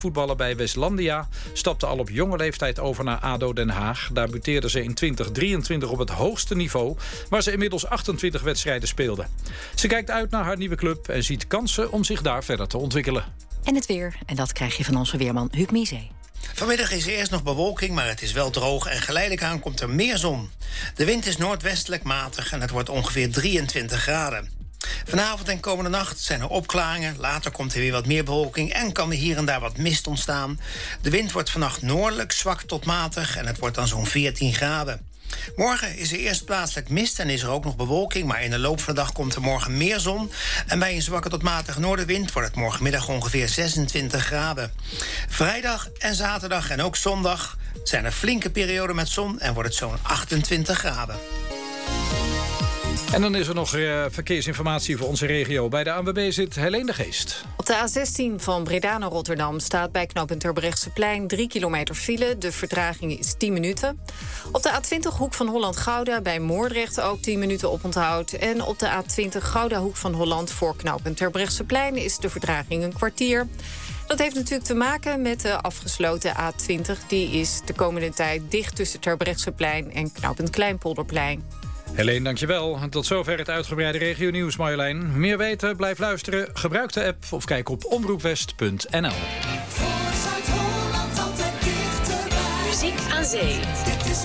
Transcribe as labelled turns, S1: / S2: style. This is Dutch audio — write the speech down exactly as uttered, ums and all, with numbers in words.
S1: Voetballer bij Westlandia stapte al op jonge leeftijd over naar A D O Den Haag. Daar buteerde ze in twintig drieëntwintig op het hoogste niveau, waar ze inmiddels achtentwintig wedstrijden speelde. Ze kijkt uit naar haar nieuwe club en ziet kansen om zich daar verder te ontwikkelen.
S2: En het weer, en dat krijg je van onze weerman Huub Mieze.
S3: Vanmiddag is er eerst nog bewolking, maar het is wel droog en geleidelijk aan komt er meer zon. De wind is noordwestelijk matig en het wordt ongeveer drieëntwintig graden. Vanavond en komende nacht zijn er opklaringen. Later komt er weer wat meer bewolking en kan er hier en daar wat mist ontstaan. De wind wordt vannacht noordelijk zwak tot matig en het wordt dan zo'n veertien graden. Morgen is er eerst plaatselijk mist en is er ook nog bewolking, maar in de loop van de dag komt er morgen meer zon. En bij een zwakke tot matige noordenwind wordt het morgenmiddag ongeveer zesentwintig graden. Vrijdag en zaterdag en ook zondag zijn er flinke perioden met zon en wordt het zo'n achtentwintig graden.
S1: En dan is er nog uh, verkeersinformatie voor onze regio. Bij de A N W B zit Helene de Geest.
S2: Op de A zestien van Breda naar Rotterdam staat bij knooppunt Terbrechtseplein drie kilometer file. De vertraging is tien minuten. Op de A twintig hoek van Holland-Gouda bij Moordrecht ook tien minuten oponthoud. En op de A twintig Gouda hoek van Holland voor knooppunt Terbrechtseplein is de vertraging een kwartier. Dat heeft natuurlijk te maken met de afgesloten A twintig. Die is de komende tijd dicht tussen Terbrechtseplein en knooppunt Kleinpolderplein.
S1: Helene, dankjewel. En tot zover het uitgebreide regionieuws, Marjolein. Meer weten, blijf luisteren, gebruik de app of kijk op omroepwest punt n l.
S4: Muziek aan zee.